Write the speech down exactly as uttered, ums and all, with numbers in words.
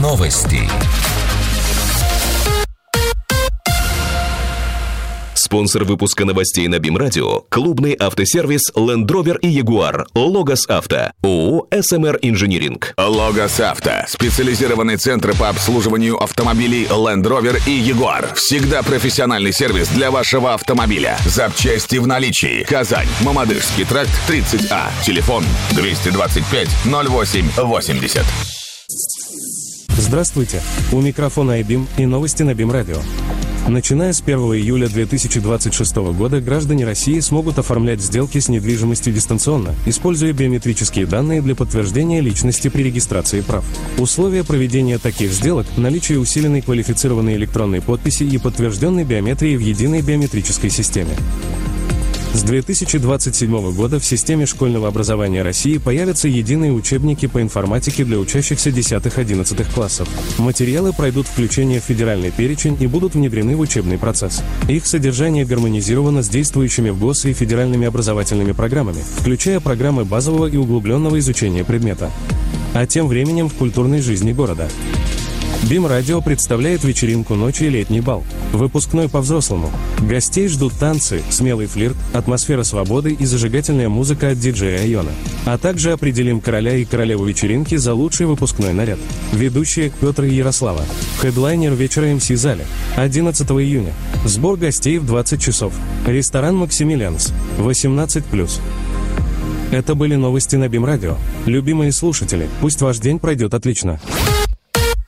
Новости. Спонсор выпуска новостей на БИМ-радио – клубный автосервис Land Rover и Jaguar, Logos Авто, ООО эс эм эр Инжиниринг. Logos Авто – специализированный центр по обслуживанию автомобилей Land Rover и Jaguar. Всегда профессиональный сервис для вашего автомобиля. Запчасти в наличии. Казань, Мамадышский тракт, тридцать А. Телефон двести двадцать пять ноль восемь восемьдесят. Здравствуйте, у микрофона iBIM и новости на БИМ-радио. Начиная с первого июля две тысячи двадцать шестого года граждане России смогут оформлять сделки с недвижимостью дистанционно, используя биометрические данные для подтверждения личности при регистрации прав. Условия проведения таких сделок – наличие усиленной квалифицированной электронной подписи и подтвержденной биометрии в единой биометрической системе. С две тысячи двадцать седьмого года в системе школьного образования России появятся единые учебники по информатике для учащихся десятых-одиннадцатых классов. Материалы пройдут включение в федеральный перечень и будут внедрены в учебный процесс. Их содержание гармонизировано с действующими в ГОС и федеральными образовательными программами, включая программы базового и углубленного изучения предмета. А тем временем в культурной жизни города. БИМ-радио представляет вечеринку «Ночи и летний бал». Выпускной по-взрослому. Гостей ждут танцы, смелый флирт, атмосфера свободы и зажигательная музыка от диджея Айона. А также определим короля и королеву вечеринки за лучший выпускной наряд. Ведущие Петр и Ярослава. Хедлайнер вечера эм си Зале. одиннадцатого июня. Сбор гостей в двадцать часов. Ресторан «Максимилианс». восемнадцать плюс. Это были новости на БИМ-радио. Любимые слушатели, пусть ваш день пройдет отлично.